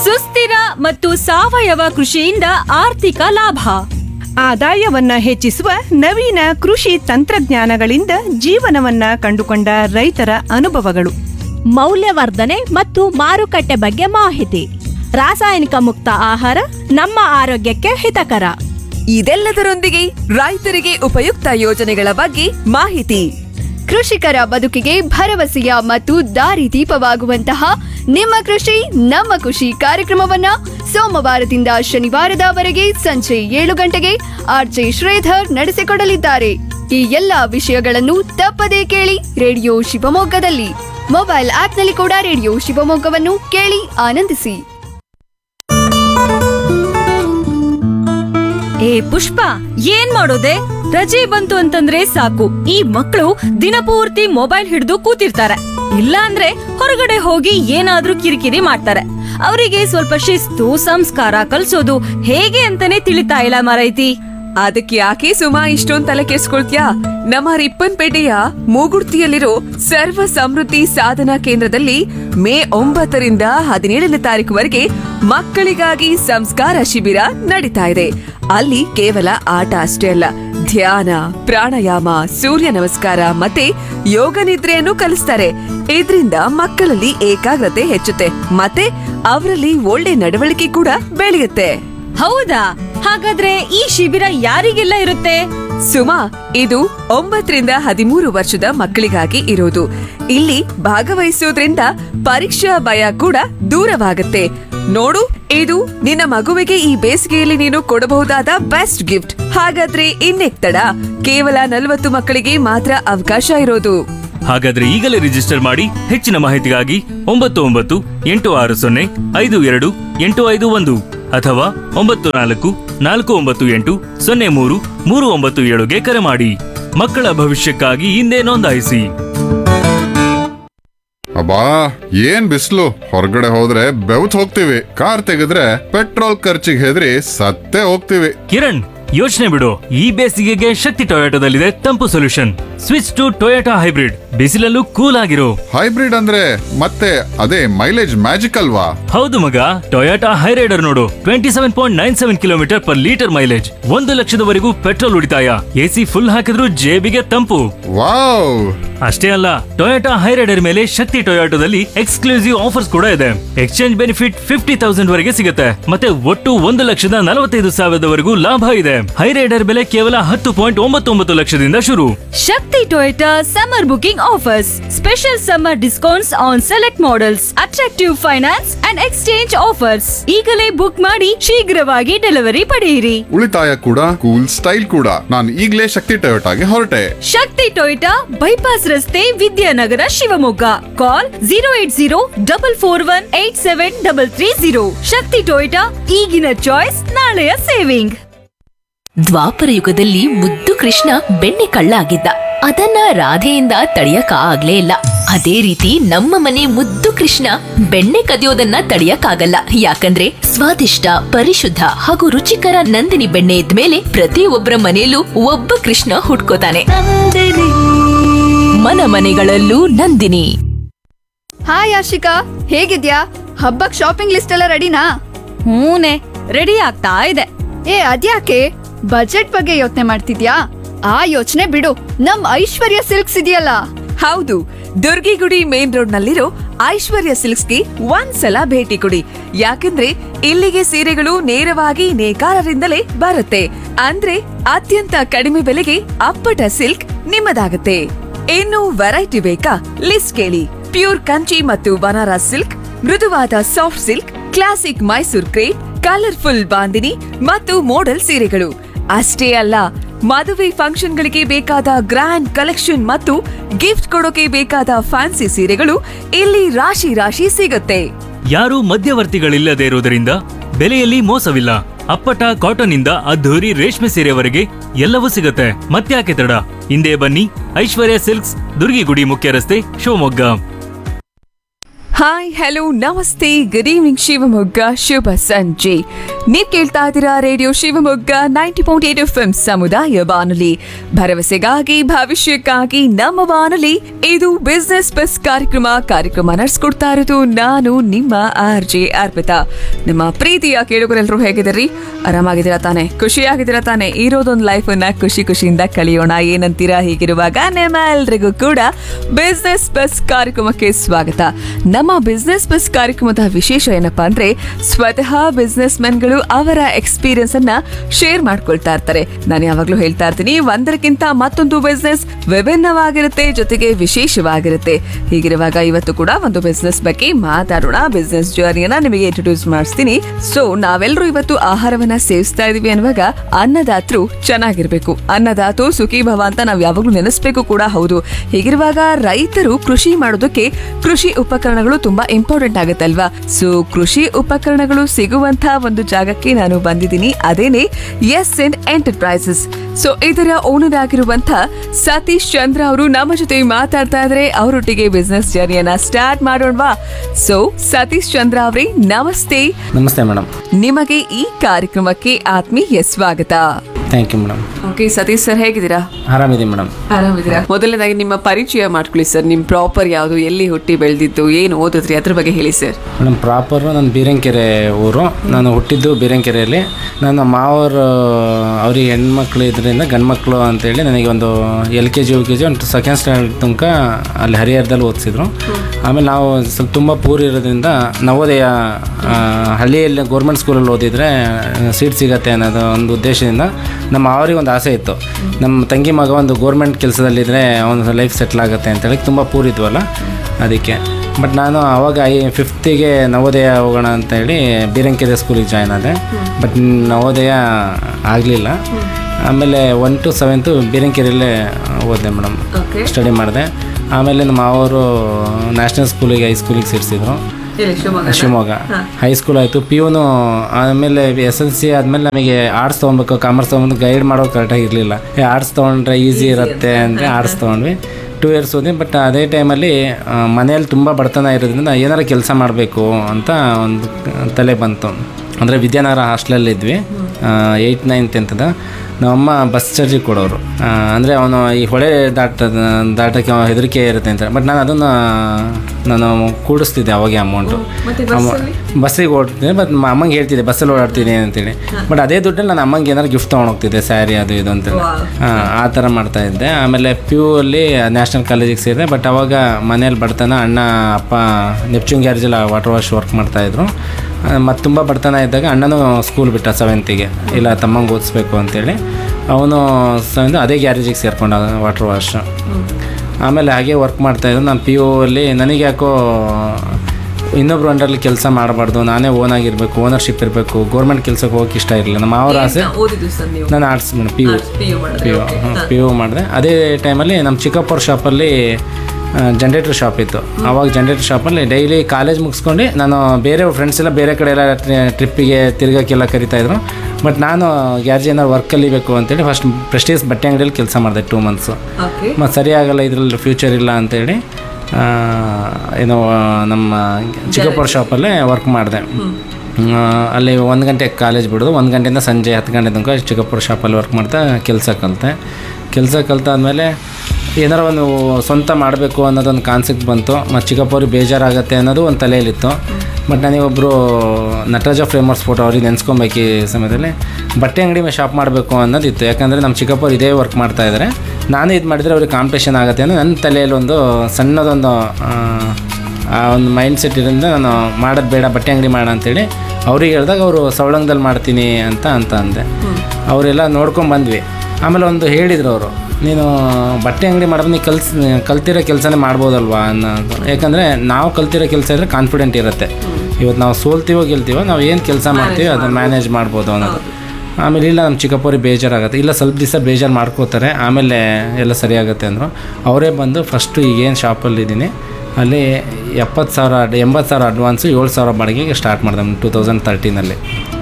ಸುಸ್ಥಿರ ಮತ್ತು ಸಾವಯವ ಕೃಷಿಯಿಂದ ಆರ್ಥಿಕ ಲಾಭ. ಆದಾಯವನ್ನ ಹೆಚ್ಚಿಸುವ ನವೀನ ಕೃಷಿ ತಂತ್ರಜ್ಞಾನಗಳಿಂದ ಜೀವನವನ್ನ ಕಂಡುಕೊಂಡ ರೈತರ ಅನುಭವಗಳು. ಮೌಲ್ಯವರ್ಧನೆ ಮತ್ತು ಮಾರುಕಟ್ಟೆ ಬಗ್ಗೆ ಮಾಹಿತಿ. ರಾಸಾಯನಿಕ ಮುಕ್ತ ಆಹಾರ ನಮ್ಮ ಆರೋಗ್ಯಕ್ಕೆ ಹಿತಕರ. ಇದೆಲ್ಲದರೊಂದಿಗೆ ರೈತರಿಗೆ ಉಪಯುಕ್ತ ಯೋಜನೆಗಳ ಬಗ್ಗೆ ಮಾಹಿತಿ. ಕೃಷಿಕರ ಬದುಕಿಗೆ ಭರವಸೆಯ ಮತ್ತು ದಾರಿದೀಪವಾಗುವಂತಹ ನಿಮ್ಮ ಕೃಷಿ ನಮ್ಮ ಖುಷಿ ಕಾರ್ಯಕ್ರಮವನ್ನ ಸೋಮವಾರದಿಂದ ಶನಿವಾರದವರೆಗೆ ಸಂಜೆ 7 ಗಂಟೆಗೆ ಆರ್ಜೆ ಶ್ರೀಧರ್ ನಡೆಸಿಕೊಡಲಿದ್ದಾರೆ. ಈ ಎಲ್ಲಾ ವಿಷಯಗಳನ್ನು ತಪ್ಪದೇ ಕೇಳಿ ರೇಡಿಯೋ ಶಿವಮೊಗ್ಗದಲ್ಲಿ. ಮೊಬೈಲ್ ಆಪ್ನಲ್ಲಿ ಕೂಡ ರೇಡಿಯೋ ಶಿವಮೊಗ್ಗವನ್ನು ಕೇಳಿ ಆನಂದಿಸಿ. ಪುಷ್ಪ, ಏನ್ ಮಾಡೋದೆ? ರಜೆ ಬಂತು ಅಂತಂದ್ರೆ ಸಾಕು, ಈ ಮಕ್ಕಳು ದಿನಪೂರ್ತಿ ಮೊಬೈಲ್ ಹಿಡಿದು ಕೂತಿರ್ತಾರೆ. ಇಲ್ಲ ಅಂದ್ರೆ ಹೊರಗಡೆ ಹೋಗಿ ಏನಾದ್ರೂ ಕಿರಿಕಿರಿ ಮಾಡ್ತಾರೆ. ಅವರಿಗೆ ಸ್ವಲ್ಪ ಶಿಸ್ತು ಸಂಸ್ಕಾರ ಕಲ್ಸೋದು ಹೇಗೆ ಅಂತಾನೆ ತಿಳಿತಾ ಇಲ್ಲ ಮಾರೈತಿ. ಅದಕ್ಕೆ ಯಾಕೆ ಸುಮಾ ಇಷ್ಟೊಂದ್ ತಲೆ ಕೆಡ್ಸ್ಕೊಳ್ತ್ಯಾ? ನಮ್ಮ ರಿಪ್ಪನ್ಪೇಟೆಯ ಮೂಗುಡ್ತಿಯಲ್ಲಿರೋ ಸರ್ವ ಸಮೃದ್ಧಿ ಸಾಧನಾ ಕೇಂದ್ರದಲ್ಲಿ ಮೇ 9ರಿಂದ 17ನೇ ತಾರೀಕುವರೆಗೆ ಮಕ್ಕಳಿಗಾಗಿ ಸಂಸ್ಕಾರ ಶಿಬಿರ ನಡೀತಾ ಇದೆ. ಅಲ್ಲಿ ಕೇವಲ ಆಟ ಅಷ್ಟೇ ಅಲ್ಲ, ಧ್ಯಾನ, ಪ್ರಾಣಾಯಾಮ, ಸೂರ್ಯ ನಮಸ್ಕಾರ ಮತ್ತೆ ಯೋಗ ನಿದ್ರೆಯನ್ನು ಕಲಿಸ್ತಾರೆ. ಇದರಿಂದ ಮಕ್ಕಳಲ್ಲಿ ಏಕಾಗ್ರತೆ ಹೆಚ್ಚುತ್ತೆ ಮತ್ತೆ ಅವರಲ್ಲಿ ಒಳ್ಳೆ ನಡವಳಿಕೆ ಕೂಡ ಬೆಳೆಯುತ್ತೆ. ಹೌದಾ? ಹಾಗಾದ್ರೆ ಈ ಶಿಬಿರ ಯಾರಿಗೆಲ್ಲ ಇರುತ್ತೆ? ಸುಮಾ, ಇದು 9ರಿಂದ 13 ವರ್ಷದ ಮಕ್ಕಳಿಗಾಗಿ ಇರೋದು. ಇಲ್ಲಿ ಭಾಗವಹಿಸೋದ್ರಿಂದ ಪರೀಕ್ಷಾ ಭಯ ಕೂಡ ದೂರವಾಗುತ್ತೆ. ನೋಡು, ಇದು ನಿನ್ನ ಮಗುವಿಗೆ ಈ ಬೇಸಿಗೆಯಲ್ಲಿ ನೀನು ಕೊಡಬಹುದಾದ ಬೆಸ್ಟ್ ಗಿಫ್ಟ್. ಹಾಗಾದ್ರೆ ಇನ್ನೆಕ್ತಡ? ಕೇವಲ 40 ಮಕ್ಕಳಿಗೆ ಮಾತ್ರ ಅವಕಾಶ ಇರೋದು. ಹಾಗಾದ್ರೆ ಈಗಲೇ ರಿಜಿಸ್ಟರ್ ಮಾಡಿ. ಹೆಚ್ಚಿನ ಮಾಹಿತಿಗಾಗಿ 998052825851 ಅಥವಾ 9449803397ಗೆ ಕರೆ ಮಾಡಿ. ಮಕ್ಕಳ ಭವಿಷ್ಯಕ್ಕಾಗಿ ಹಿಂದೆ ನೋಂದಾಯಿಸಿ. ಅಬ್ಬಾ, ಏನ್ ಬಿಸಿಲು! ಹೊರಗಡೆ ಹೋದ್ರೆ ಬೆವತ್ ಹೋಗ್ತೀವಿ. ಕಾರ್ ತೆಗೆದ್ರೆ ಪೆಟ್ರೋಲ್ ಖರ್ಚಿಗೆ ಹೆದರಿ ಸತ್ತೇ ಹೋಗ್ತೀವಿ. ಕಿರಣ್, ಯೋಚನೆ ಬಿಡು. ಈ ಬೇಸಿಗೆಗೆ ಶಕ್ತಿ ಟೊಯೋಟೋದಲ್ಲಿದೆ ತಂಪು solution. Switch to Toyota hybrid. ಬಿಸಿಲಲ್ಲೂ cool ಆಗಿರೋ ಹೈಬ್ರಿಡ್ ಅಂದ್ರೆ ಮತ್ತೆ ಅದೇ ಮೈಲೇಜ್ ಮ್ಯಾಜಿಕ್ ಅಲ್ವಾ? ಹೌದು ಮಗ, ಟೊಯೋಟಾ ಹೈರೈಡರ್ ನೋಡು. 27.97 ಕಿಲೋಮೀಟರ್ ಪರ್ ಲೀಟರ್ ಮೈಲೇಜ್, 1 ಲಕ್ಷದವರೆಗೂ ಪೆಟ್ರೋಲ್ ಉಳಿತಾಯ, ಎಸಿ ಫುಲ್ ಹಾಕಿದ್ರೂ ಜೇಬಿಗೆ ತಂಪು. ವಾವ್! ಅಷ್ಟೇ ಅಲ್ಲ, ಟೊಯೋಟಾ ಹೈರೈಡರ್ ಮೇಲೆ ಶಕ್ತಿ ಟೊಯೋಟೋದಲ್ಲಿ ಎಕ್ಸ್ಕ್ಲೂಸಿವ್ ಆಫರ್ಸ್ ಕೂಡ ಇದೆ. ಎಕ್ಸ್ಚೇಂಜ್ ಬೆನಿಫಿಟ್ 50,000 ವರೆಗೆ ಸಿಗುತ್ತೆ. ಮತ್ತೆ ಒಟ್ಟು 1,45,000ವರೆಗೂ ಲಾಭ ಇದೆ. ಹೈರೈಡರ್ ಬೆಲೆ ಕೇವಲ 10.99 ಲಕ್ಷದಿಂದ ಶುರು. ಶಕ್ತಿ Toyota summer booking offers. Special summer discounts on select models, attractive finance and exchange offers. ಈಗಲೇ ಬುಕ್ ಮಾಡಿ ಶೀಘ್ರವಾಗಿ ಡೆಲಿವರಿ ಪಡೆಯಿರಿ. ಉಳಿತಾಯ ಕೂಡ, ಕೂಲ್ ಸ್ಟೈಲ್ ಕೂಡ. ನಾನು ಈಗಲೇ ಶಕ್ತಿ ಟೊಯೋಟಾಗೆ ಹೊರಟೆ. ಶಕ್ತಿ ಟೊಯೋಟಾ, ಬೈಪಾಸ್ ರಸ್ತೆ, ವಿದ್ಯಾನಗರ, ಶಿವಮೊಗ್ಗ. ಕಾಲ್ 08044187330. ಶಕ್ತಿ ಟೊಯೋಟಾ, ಈಗಿನ ಚಾಯ್ಸ್, ನಾಳೆಯ ಸೇವಿಂಗ್. ದ್ವಾಪರ ಯುಗದಲ್ಲಿ ಮುದ್ದು ಕೃಷ್ಣ ಬೆಣ್ಣೆ ಕಳ್ಳ ಆಗಿದ್ದ. ಅದನ್ನ ರಾಧೆಯಿಂದ ತಡೆಯಕ ಆಗ್ಲೇ ಇಲ್ಲ. ಅದೇ ರೀತಿ ನಮ್ಮ ಮನೆ ಮುದ್ದು ಕೃಷ್ಣ ಬೆಣ್ಣೆ ಕದಿಯೋದನ್ನ ತಡೆಯಕ್ಕಾಗಲ್ಲ. ಯಾಕಂದ್ರೆ ಸ್ವಾದಿಷ್ಟ, ಪರಿಶುದ್ಧ ಹಾಗೂ ರುಚಿಕರ ನಂದಿನಿ ಬೆಣ್ಣೆ ಇದ್ಮೇಲೆ ಪ್ರತಿಯೊಬ್ಬರ ಮನೆಯಲ್ಲೂ ಒಬ್ಬ ಕೃಷ್ಣ ಹುಟ್ಕೋತಾನೆ. ಮನ ಮನೆಗಳಲ್ಲೂ ನಂದಿನಿ. ಹಾಯ್ ಆಶಿಕಾ, ಹೇಗಿದ್ಯಾ? ಹಬ್ಬಕ್ ಶಾಪಿಂಗ್ ಲಿಸ್ಟ್ ಎಲ್ಲ ರೆಡಿನಾ? ಹೂನೆ, ರೆಡಿ ಆಗ್ತಾ ಇದೆ. ಅದ್ಯಾಕೆ ಬಜೆಟ್ ಬಗ್ಗೆ ಯೋಚನೆ ಮಾಡ್ತಿದ್ಯಾ? ಆ ಯೋಚನೆ ಬಿಡು, ನಮ್ ಐಶ್ವರ್ಯ ಸಿಲ್ಕ್ಸ್ ಇದೆಯಲ್ಲ. ಹೌದು, ದುರ್ಗಿಗುಡಿ ಮೇನ್ ರೋಡ್ ನಲ್ಲಿರೋ ಐಶ್ವರ್ಯ ಸಿಲ್ಕ್ಸ್ಗೆ ಒಂದ್ಸಲ ಭೇಟಿ ಕೊಡಿ. ಯಾಕಂದ್ರೆ ಇಲ್ಲಿಗೆ ಸೀರೆಗಳು ನೇರವಾಗಿ ನೇಕಾರರಿಂದಲೇ ಬರುತ್ತೆ. ಅಂದ್ರೆ ಅತ್ಯಂತ ಕಡಿಮೆ ಬೆಲೆಗೆ ಅಪ್ಪಟ ಸಿಲ್ಕ್ ನಿಮ್ಮದಾಗುತ್ತೆ. ಇನ್ನು ವೆರೈಟಿ ಬೇಕಾ? ಲಿಸ್ಟ್ ಕೇಳಿ. ಪ್ಯೂರ್ ಕಂಚಿ ಮತ್ತು ಬನಾರಸ್ ಸಿಲ್ಕ್, ಮೃದುವಾದ soft silk, classic Mysore crepe, colourful bandhani ಮತ್ತು ಮೋಡಲ್ ಸೀರೆಗಳು. ಅಷ್ಟೇ ಅಲ್ಲ, ಮದುವೆ ಫಂಕ್ಷನ್ಗಳಿಗೆ ಬೇಕಾದ ಗ್ರ್ಯಾಂಡ್ ಕಲೆಕ್ಷನ್ ಮತ್ತು ಗಿಫ್ಟ್ ಕೊಡೋಕೆ ಬೇಕಾದ ಫ್ಯಾನ್ಸಿ ಸೀರೆಗಳು ಇಲ್ಲಿ ರಾಶಿ ರಾಶಿ ಸಿಗುತ್ತೆ. ಯಾರು ಮಧ್ಯವರ್ತಿಗಳಿಲ್ಲದೆ ಇರುವುದರಿಂದ ಬೆಲೆಯಲ್ಲಿ ಮೋಸವಿಲ್ಲ. ಅಪ್ಪಟ ಕಾಟನ್ ಇಂದ ಅದ್ಧೂರಿ ರೇಷ್ಮೆ ಸೀರೆವರೆಗೆ ಎಲ್ಲವೂ ಸಿಗುತ್ತೆ. ಮತ್ತ್ಯಾಕೆ ತಡ? ಹಿಂದೆ ಬನ್ನಿ. ಐಶ್ವರ್ಯ ಸಿಲ್ಕ್ಸ್, ದುರ್ಗಿಗುಡಿ ಮುಖ್ಯ ರಸ್ತೆ, ಶಿವಮೊಗ್ಗ. ಹಾಯ್ ಹಲೋ ನಮಸ್ತೆ ಗುಡ್ ಈವ್ನಿಂಗ್ ಶಿವಮೊಗ್ಗ ಶುಭ ಸಂಜೆ. ನೀವ್ ಕೇಳ್ತಾ ಇದ್ದೀರಾ ರೇಡಿಯೋ ಶಿವಮೊಗ್ಗ 90.8 FM ಸಮುದಾಯ ಬಾನುಲಿ, ಭರವಸೆಗಾಗಿ ಭವಿಷ್ಯಕ್ಕಾಗಿ ನಮ್ಮ ಬಾನುಲಿ. ಇದು ಬಿಸ್ನೆಸ್ ಬಸ್ ಕಾರ್ಯಕ್ರಮ ನಡೆಸ್ಕೊಡ್ತಾ ಇರೋದು ನಾನು ನಿಮ್ಮ RJ ಅರ್ಪಿತಾ. ನಿಮ್ಮ ಪ್ರೀತಿಯ ಕೇಳುಗರೆಲ್ಲರೂ ಹೇಗಿದ್ದೀರಿ? ಆರಾಮಾಗಿದ್ದೀರಾ ತಾನೆ? ಖುಷಿಯಾಗಿದ್ದೀರಾ ತಾನೆ? ಇರೋದೊಂದು ಲೈಫ್ ಅನ್ನ ಖುಷಿಯಿಂದ ಕಳೆಯೋಣ ಏನಂತೀರಾ? ಹೀಗಿರುವಾಗ ನಿಮ್ಮ ಎಲ್ರಿಗೂ ಕೂಡ ಬಿಸ್ನೆಸ್ ಬಸ್ ಕಾರ್ಯಕ್ರಮಕ್ಕೆ ಸ್ವಾಗತ. ನಮ್ಮ ಬಿಸ್ನೆಸ್ ಬಸ್ ಕಾರ್ಯಕ್ರಮದ ವಿಶೇಷ ಏನಪ್ಪಾ ಅಂದ್ರೆ, ಸ್ವತಃ ಬಿಸ್ನೆಸ್ ಮೆನ್ಗಳು ಅವರ ಎಕ್ಸ್ಪೀರಿಯನ್ಸ್ ಅನ್ನ ಶೇರ್ ಮಾಡ್ಕೊಳ್ತಾ ಇರ್ತಾರೆ. ನಾನು ಯಾವಾಗ್ಲೂ ಹೇಳ್ತಾ ಇರ್ತೀನಿ, ಒಂದರಕ್ಕಿಂತ ಮತ್ತೊಂದು ಬಿಸ್ನೆಸ್ ವಿಭಿನ್ನವಾಗಿರುತ್ತೆ, ಜೊತೆಗೆ ವಿಶೇಷವಾಗಿರುತ್ತೆ. ಹೀಗಿರುವಾಗ ಇವತ್ತು ಕೂಡ ಒಂದು ಬಿಸ್ನೆಸ್ ಬಗ್ಗೆ ಮಾತಾಡೋಣ. ಬಿಸ್ನೆಸ್ ಜರ್ನಿಯನ್ನ ನಿಮಗೆ ಇಂಟ್ರೊಡ್ಯೂಸ್ ಮಾಡಿಸ್ತೀನಿ. ಸೊ ನಾವೆಲ್ಲರೂ ಇವತ್ತು ಆಹಾರವನ್ನ ಸೇವಿಸ್ತಾ ಇದೀವಿ ಅನ್ನುವಾಗ ಅನ್ನದಾತರು ಚೆನ್ನಾಗಿರ್ಬೇಕು, ಅನ್ನದಾತು ಸುಖಿ ಭವ ಅಂತ ನಾವ್ ಯಾವಾಗ್ಲೂ ನೆನೆಸ್ಬೇಕು ಕೂಡ ಹೌದು. ಹೀಗಿರುವಾಗ ರೈತರು ಕೃಷಿ ಮಾಡೋದಕ್ಕೆ ಕೃಷಿ ಉಪಕರಣಗಳು ತುಂಬಾ ಇಂಪಾರ್ಟೆಂಟ್ ಆಗುತ್ತೆ ಅಲ್ವಾ? ಸೊ ಕೃಷಿ ಉಪಕರಣಗಳು ಸಿಗುವಂತ ಒಂದು ಜಾಗಕ್ಕೆ ನಾನು ಬಂದಿದ್ದೀನಿ. ಅದೇನೆ SN ಎಂಟರ್ಪ್ರೈಸಸ್. ಸೊ ಇದರ ಓನರ್ ಆಗಿರುವಂತ ಸತೀಶ್ ಚಂದ್ರ ಅವರು ನಮ್ಮ ಜೊತೆ ಮಾತಾಡ್ತಾ ಇದ್ರೆ, ಅವರೊಟ್ಟಿಗೆ business ಜರ್ನಿಯನ್ನ start ಮಾಡೋಣವಾ? So Satish Chandra ಅವರೇ ನಮಸ್ತೆ. ನಮಸ್ತೆ ಮೇಡಮ್. ನಿಮಗೆ ಈ ಕಾರ್ಯಕ್ರಮಕ್ಕೆ ಆತ್ಮೀಯ ಸ್ವಾಗತ. Thank you madam. Okay Satish sir, ಹೇಗಿದ್ದೀರಾ? ಆರಾಮಿದ್ದೀನಿ ಮೇಡಮ್. ಆರಾಮಿದ್ದೀರಾ? ಮೊದಲನೇದಾಗಿ ನಿಮ್ಮ ಪರಿಚಯ ಮಾಡ್ಕೊಳ್ಳಿ ಸರ್. ನಿಮ್ ಪ್ರಾಪರ್ ಯಾವುದು, ಎಲ್ಲಿ ಹುಟ್ಟಿ ಬೆಳೆದಿದ್ದು, ಏನು ಓದಿದ್ರಿ, ಅದ್ರ ಬಗ್ಗೆ ಹೇಳಿ ಸರ್. ಮೇಡಮ್ ಪ್ರಾಪರು ನಾನು ಬೀರಂಕೆರೆ ಊರು. ನಾನು ಹುಟ್ಟಿದ್ದು ಬೀರಂಕೆರೆಯಲ್ಲಿ. ನನ್ನ ಮಾವರು ಅವ್ರಿಗೆ ಹೆಣ್ಮಕ್ಳು ಇದರಿಂದ ಗಂಡು ಮಕ್ಕಳು ಅಂತೇಳಿ ನನಗೆ ಒಂದು LKG UKG ಒಂದು ಸೆಕೆಂಡ್ ಸ್ಟ್ಯಾಂಡರ್ಡ್ ತನಕ ಅಲ್ಲಿ ಹರಿಹರದಲ್ಲಿ ಓದಿಸಿದ್ರು. ಆಮೇಲೆ ನಾವು ಸ್ವಲ್ಪ ತುಂಬ ಪೂರ್ ಇರೋದ್ರಿಂದ ನವೋದಯ ಹಳ್ಳಿಯಲ್ಲಿ ಗೌರ್ಮೆಂಟ್ ಸ್ಕೂಲಲ್ಲಿ ಓದಿದರೆ ಸೀಟ್ ಸಿಗತ್ತೆ ಅನ್ನೋದು ಒಂದು ಉದ್ದೇಶದಿಂದ ನಮ್ಮ ಅವ್ರಿಗೆ ಒಂದು ಆಸೆ ಇತ್ತು, ನಮ್ಮ ತಂಗಿ ಮಗ ಒಂದು ಗೋರ್ಮೆಂಟ್ ಕೆಲಸದಲ್ಲಿದ್ದರೆ ಅವನ ಲೈಫ್ ಸೆಟ್ಲ್ ಆಗುತ್ತೆ ಅಂತೇಳಿ. ತುಂಬ ಪೂರ್ ಇದ್ವಲ್ಲ ಅದಕ್ಕೆ. ಬಟ್ ನಾನು ಆವಾಗ 5th ನವೋದಯ ಹೋಗೋಣ ಅಂತೇಳಿ ಬೀರಂಕೆರೆ ಸ್ಕೂಲಿಗೆ ಜಾಯ್ನ್ ಆದೆ. ಬಟ್ ನವೋದಯ ಆಗಲಿಲ್ಲ. ಆಮೇಲೆ 1 to 7th ಬೀರಂಕೆರೆಯಲ್ಲೇ ಓದಿದೆ ಮೇಡಮ್, ಸ್ಟಡಿ ಮಾಡಿದೆ. ಆಮೇಲೆ ನಮ್ಮ ಅವರು ನ್ಯಾಷನಲ್ ಸ್ಕೂಲಿಗೆ ಹೈಸ್ಕೂಲಿಗೆ ಸೇರಿಸಿದ್ರು, ಶಿವಮೊಗ್ಗ ಹೈಸ್ಕೂಲ್ ಆಯಿತು. PUನು ಆಮೇಲೆ SLC ಆದಮೇಲೆ ನಮಗೆ ಆರ್ಟ್ಸ್ ತೊಗೊಬೇಕು, ಕಾಮರ್ಸ್ ತೊಗೊಂಡು ಗೈಡ್ ಮಾಡೋದು ಕರೆಕ್ಟಾಗಿ ಇರಲಿಲ್ಲ. ಆರ್ಟ್ಸ್ ತೊಗೊಂಡ್ರೆ ಈಸಿ ಇರುತ್ತೆ ಅಂದರೆ ಆರ್ಟ್ಸ್ ತೊಗೊಂಡ್ವಿ. 2 years ಓದಿ. ಬಟ್ ಅದೇ ಟೈಮಲ್ಲಿ ಮನೆಯಲ್ಲಿ ತುಂಬ ಬಡತನ ಇರೋದ್ರಿಂದ ಏನಾರು ಕೆಲಸ ಮಾಡಬೇಕು ಅಂತ ಒಂದು ತಲೆ ಬಂತು. ಅಂದರೆ ವಿದ್ಯಾನಗರ ಹಾಸ್ಟೆಲಲ್ಲಿದ್ವಿ 8th 9th 10th. ನಮ್ಮಮ್ಮ ಬಸ್ ಚಾರ್ಜಿಗೆ ಕೊಡೋರು. ಅಂದರೆ ಅವನು ಈ ಹೊಳೆ ದಾಟಕ್ಕೆ ಹೆದರಿಕೆ ಇರುತ್ತೆ ಅಂತ. ಬಟ್ ನಾನು ಅದನ್ನು ಕೂಡಿಸ್ತಿದ್ದೆ ಅವಾಗೆ ಅಮೌಂಟು. ಬಸ್ಸಿಗೆ ಓಡ್ತಿದ್ದೆ. ಬಟ್ ಅಮ್ಮಂಗೆ ಹೇಳ್ತಿದ್ದೆ ಬಸ್ಸಲ್ಲಿ ಓಡಾಡ್ತೀನಿ ಅಂತೇಳಿ. ಬಟ್ ಅದೇ ದುಡ್ಡಲ್ಲಿ ನಾನು ಅಮ್ಮಂಗೆ ಏನಾರು ಗಿಫ್ಟ್ ತೊಗೊಂಡೋಗ್ತಿದ್ದೆ, ಸ್ಯಾರಿ ಅದು ಇದು ಅಂತೇಳಿ. ಆ ಥರ ಮಾಡ್ತಾಯಿದ್ದೆ. ಆಮೇಲೆ PU ಅಲ್ಲಿ ನ್ಯಾಷನಲ್ ಕಾಲೇಜಿಗೆ ಸೇರಿದೆ. ಬಟ್ ಅವಾಗ ಮನೇಲಿ ಬಡತನ, ಅಣ್ಣ ಅಪ್ಪ ನೆಪ್ಚೂನ್ ಗ್ಯಾರೇಜಲ್ಲಿ ವಾಟರ್ ವಾಶ್ ವರ್ಕ್ ಮಾಡ್ತಾಯಿದ್ರು. ಮತ್ತು ತುಂಬ ಬಡತನ ಇದ್ದಾಗ ಅಣ್ಣನೂ ಸ್ಕೂಲ್ ಬಿಟ್ಟ 7th. ಇಲ್ಲ ತಮ್ಮಂಗೆ ಓದಿಸ್ಬೇಕು ಅಂತೇಳಿ ಅವನು 7th ಅದೇ ಗ್ಯಾರೇಜಿಗೆ ಸೇರ್ಕೊಂಡ ವಾಟರ್ ವಾಶ್. ಆಮೇಲೆ ಹಾಗೆ ವರ್ಕ್ ಮಾಡ್ತಾಯಿದ್ರು. ನಾನು PU ಅಲ್ಲಿ ನನಗೆ ಯಾಕೋ ಇನ್ನೊಬ್ರು ಅಂಡರ್ಲಿ ಕೆಲಸ ಮಾಡಬಾರ್ದು, ನಾನೇ ಓನಾಗಿರಬೇಕು, ಓನರ್ಶಿಪ್ ಇರಬೇಕು, ಗೌರ್ಮೆಂಟ್ ಕೆಲಸಕ್ಕೆ ಹೋಗೋಕೆ ಇಷ್ಟ ಇರಲಿಲ್ಲ. ನಮ್ಮ ಅವ್ರ ಆಸೆ. ನಾನು ಆರ್ಟ್ಸ್ ಮೇಡಮ್, PU ಮಾಡಿದೆ. ಅದೇ ಟೈಮಲ್ಲಿ ನಮ್ಮ ಚಿಕ್ಕಪ್ಪವ್ರ ಶಾಪಲ್ಲಿ ಜನ್ರೇಟರ್ ಶಾಪ್ ಇತ್ತು. ಆವಾಗ ಜನ್ರೇಟರ್ ಶಾಪಲ್ಲಿ ಡೈಲಿ ಕಾಲೇಜ್ ಮುಗಿಸ್ಕೊಂಡು ನಾನು ಬೇರೆ ಫ್ರೆಂಡ್ಸ್ ಎಲ್ಲ ಬೇರೆ ಕಡೆ ಎಲ್ಲ ಟ್ರಿಪ್ಪಿಗೆ ತಿರ್ಗೋಕ್ಕೆಲ್ಲ ಕರಿತಾಯಿದ್ರು. ಬಟ್ ನಾನು ಗ್ಯಾರೇಜ್ ಏನಾದ್ರು ವರ್ಕ್ ಕಲಿಬೇಕು ಅಂತೇಳಿ ಫಸ್ಟ್ ಪ್ರೆಸ್ಟೀಜ್ ಬಟ್ಟೆ ಅಂಗಡಿಯಲ್ಲಿ ಕೆಲಸ ಮಾಡಿದೆ 2 months. ಮತ್ತು ಸರಿಯಾಗಲ್ಲ, ಇದರಲ್ಲಿ ಫ್ಯೂಚರ್ ಇಲ್ಲ ಅಂತೇಳಿ ಏನೋ ನಮ್ಮ ಚಿಕ್ಕಪ್ಪವ್ರ ಶಾಪಲ್ಲೇ ವರ್ಕ್ ಮಾಡಿದೆ. ಅಲ್ಲಿ 1 ಗಂಟೆ ಕಾಲೇಜ್ ಬಿಡೋದು, 1 ಗಂಟೆಯಿಂದ ಸಂಜೆ 10 ಗಂಟೆ ತನಕ ಚಿಕ್ಕಪ್ಪವ್ರ ಶಾಪಲ್ಲಿ ವರ್ಕ್ ಮಾಡ್ತಾ ಕೆಲಸ ಕಲಿತಾದ್ಮೇಲೆ ಏನಾರು ಒಂದು ಸ್ವಂತ ಮಾಡಬೇಕು ಅನ್ನೋದೊಂದು ಕಾನ್ಸೆಪ್ಟ್ ಬಂತು. ಮತ್ತು ಚಿಕ್ಕಪ್ಪವ್ರಿಗೆ ಬೇಜಾರಾಗತ್ತೆ ಅನ್ನೋದು ಒಂದು ತಲೆಯಲ್ಲಿತ್ತು. ಬಟ್ ನನಗೊಬ್ಬರು ನಟರಾಜ ಫ್ರೇಮರ್ಸ್ ಫೋಟೋ ಅವ್ರಿಗೆ ನೆನೆಸ್ಕೊಬೇಕು ಈ ಸಮಯದಲ್ಲಿ. ಬಟ್ಟೆ ಅಂಗಡಿ ಶಾಪ್ ಮಾಡಬೇಕು ಅನ್ನೋದಿತ್ತು. ಯಾಕಂದರೆ ನಮ್ಮ ಚಿಕ್ಕಪ್ಪವ್ರು ಇದೇ ವರ್ಕ್ ಮಾಡ್ತಾಯಿದ್ದಾರೆ, ನಾನು ಇದು ಮಾಡಿದರೆ ಅವ್ರಿಗೆ ಕಾಂಪಿಟೇಷನ್ ಆಗುತ್ತೆ ಅನ್ನೋ ನನ್ನ ತಲೆಯಲ್ಲಿ ಒಂದು ಸಣ್ಣದೊಂದು ಆ ಒಂದು ಮೈಂಡ್ ಸೆಟ್ ಇರೋದ್ರಿಂದ ನಾನು ಮಾಡೋದು ಬೇಡ, ಬಟ್ಟೆ ಅಂಗಡಿ ಮಾಡೋಣ ಅಂತೇಳಿ ಅವ್ರಿಗೆ ಹೇಳಿದಾಗ ಅವರು ಸವಳಂಗದಲ್ಲಿ ಮಾಡ್ತೀನಿ ಅಂತ ಅಂದೆ. ಅವರೆಲ್ಲ ನೋಡ್ಕೊಂಬಂದ್ವಿ. ಆಮೇಲೆ ಒಂದು ಹೇಳಿದ್ರು ಅವರು, ನೀನು ಬಟ್ಟೆ ಅಂಗಡಿ ಮಾಡೋದು ನೀನು ಕಲ್ತಿರೋ ಕೆಲಸನೇ ಮಾಡ್ಬೋದಲ್ವಾ ಅನ್ನೋದು. ಯಾಕಂದರೆ ನಾವು ಕಲ್ತಿರೋ ಕೆಲಸ ಇದ್ದರೆ ಕಾನ್ಫಿಡೆಂಟ್ ಇರುತ್ತೆ. ಇವತ್ತು ನಾವು ಸೋಲ್ತೀವೋ ಗೆಲ್ತೀವೋ, ನಾವು ಏನು ಕೆಲಸ ಮಾಡ್ತೀವಿ ಅದನ್ನು ಮ್ಯಾನೇಜ್ ಮಾಡ್ಬೋದು ಅನ್ನೋದು. ಆಮೇಲೆ ಇಲ್ಲ ನಮ್ಮ ಚಿಕ್ಕಪ್ಪವ್ರಿಗೆ ಬೇಜಾರಾಗುತ್ತೆ, ಇಲ್ಲ ಸ್ವಲ್ಪ ದಿವಸ ಬೇಜಾರು ಮಾಡ್ಕೋತಾರೆ, ಆಮೇಲೆ ಎಲ್ಲ ಸರಿಯಾಗುತ್ತೆ ಅಂದರು. ಅವರೇ ಬಂದು ಫಸ್ಟು ಈಗೇನು ಶಾಪಲ್ಲಿದ್ದೀನಿ ಅಲ್ಲಿ 80,000 ಅಡ್ವಾನ್ಸು, 7,000 ಬಾಡಿಗೆಗೆ ಸ್ಟಾರ್ಟ್ ಮಾಡಿದೆ 2013.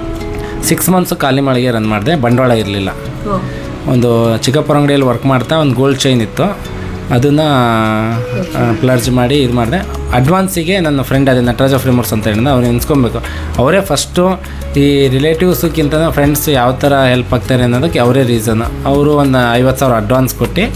6 months ಖಾಲಿ ಮಳಿಗೆ ರನ್ ಮಾಡಿದೆ. ಬಂಡವಾಳ ಇರಲಿಲ್ಲ. ಒಂದು ಚಿಕ್ಕಪ್ಪರ ಅಂಗಡಿಯಲ್ಲಿ ವರ್ಕ್ ಮಾಡ್ತಾ ಒಂದು ಗೋಲ್ಡ್ ಚೈನ್ ಇತ್ತು, ಅದನ್ನು ಪ್ಲರ್ಜ್ ಮಾಡಿ ಇದು ಮಾಡಿದೆ. ಅಡ್ವಾನ್ಸಿಗೆ ನನ್ನ ಫ್ರೆಂಡ್ ಅದೇ ನಟರಾಜ ಫ್ರೇಮರ್ಸ್ ಅಂತ ಹೇಳಿದ ಅವ್ರು ನೆನೆಸ್ಕೊಬೇಕು. ಅವರೇ ಫಸ್ಟು ಈ ರಿಲೇಟಿವ್ಸ್ಗಿಂತ ಫ್ರೆಂಡ್ಸ್ ಯಾವ ಥರ ಹೆಲ್ಪ್ ಆಗ್ತಾರೆ ಅನ್ನೋದಕ್ಕೆ ಅವರೇ ರೀಸನ್. ಅವರು ಒಂದು 50,000 ಅಡ್ವಾನ್ಸ್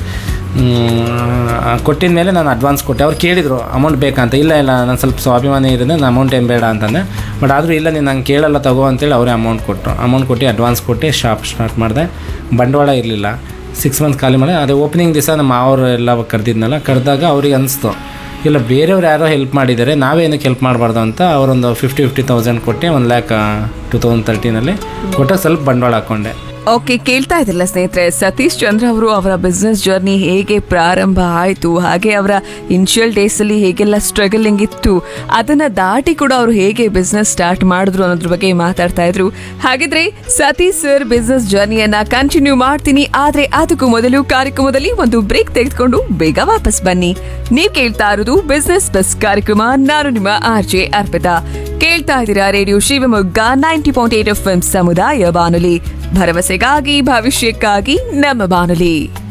ಕೊಟ್ಟಿದ ಮೇಲೆ ನಾನು ಅಡ್ವಾನ್ಸ್ ಕೊಟ್ಟೆ. ಅವ್ರು ಕೇಳಿದರು ಅಮೌಂಟ್ ಬೇಕಂತ. ಇಲ್ಲ ನಾನು ಸ್ವಲ್ಪ ಸ್ವಾಭಿಮಾನಿ ಇರೋದು, ನಾನು ಅಮೌಂಟ್ ಏನು ಬೇಡ ಅಂತಂದೆ. ಬಟ್ ಆದರೂ ಇಲ್ಲ ನೀನು ನಂಗೆ ಕೇಳಲ್ಲ ತಗೋ ಅಂತೇಳಿ ಅವರೇ ಅಮೌಂಟ್ ಕೊಟ್ಟರು. ಅಮೌಂಟ್ ಕೊಟ್ಟು ಅಡ್ವಾನ್ಸ್ ಕೊಟ್ಟು ಶಾಪ್ ಸ್ಟಾರ್ಟ್ ಮಾಡಿದೆ. ಬಂಡವಾಳ ಇರಲಿಲ್ಲ. 6 ಮಂತ್ಸ್ ಖಾಲಿ ಮಾಡಿ ಅದೇ ಓಪನಿಂಗ್ ದಿವಸ ನಮ್ಮ ಮಾವರು ಎಲ್ಲ ಕರೆದಿದ್ನಲ್ಲ, ಕರೆದಾಗ ಅವ್ರಿಗೆ ಅನಿಸ್ತು ಇಲ್ಲ ಬೇರೆಯವ್ರು ಯಾರೋ ಹೆಲ್ಪ್ ಮಾಡಿದ್ದಾರೆ, ನಾವೇನಕ್ಕೆ ಹೆಲ್ಪ್ ಮಾಡಬಾರ್ದು ಅಂತ ಅವರೊಂದು 50,000 ಕೊಟ್ಟು 1,00,000 2013 ಕೊಟ್ಟು ಸ್ವಲ್ಪ ಬಂಡವಾಳ ಹಾಕ್ಕೊಂಡೆ. ಓಕೆ, ಕೇಳ್ತಾ ಇದ್ರಲ್ಲ ಸ್ನೇಹಿತರೆ, ಸತೀಶ್ ಚಂದ್ರ ಅವರು ಅವರ ಬಿಸ್ನೆಸ್ ಜರ್ನಿ ಹೇಗೆ ಪ್ರಾರಂಭ ಆಯಿತು, ಹಾಗೆ ಅವರ ಇನಿಷಿಯಲ್ ಡೇಸಲ್ಲಿ ಹೇಗೆಲ್ಲ ಸ್ಟ್ರಗಲಿಂಗ್ ಇತ್ತು, ಅದನ್ನ ದಾಟಿ ಕೂಡ ಅವರು ಹೇಗೆ ಬಿಸ್ನೆಸ್ ಸ್ಟಾರ್ಟ್ ಮಾಡಿದ್ರು ಅನ್ನೋದ್ರ ಬಗ್ಗೆ ಮಾತಾಡ್ತಾ ಇದ್ರು. ಹಾಗಿದ್ರೆ ಸತೀಶ್ ಸರ್ ಬಿಸ್ನೆಸ್ ಜರ್ನಿಯನ್ನ ಕಂಟಿನ್ಯೂ ಮಾಡ್ತೀನಿ, ಆದ್ರೆ ಅದಕ್ಕೂ ಮೊದಲು ಕಾರ್ಯಕ್ರಮದಲ್ಲಿ ಒಂದು ಬ್ರೇಕ್ ತೆಗೆದುಕೊಂಡು ಬೇಗ ವಾಪಸ್ ಬನ್ನಿ. ನೀವ್ ಕೇಳ್ತಾ ಇರೋದು ಬಿಸ್ನೆಸ್ ಬಸ್ ಕಾರ್ಯಕ್ರಮ. ನಾನು ನಿಮ್ಮ RJ ಅರ್ಪಿತಾ. ಕೇಳ್ತಾ ಇದ್ದೀರಾ ರೇಡಿಯೋ ಶಿವಮೊಗ್ಗ 90.8 FM ಸಮುದಾಯ ಬಾನುಲಿ, ಭರವಸೆಗಾಗಿ ಭವಿಷ್ಯಕ್ಕಾಗಿ ನಮ್ಮ ಬಾನುಲಿ.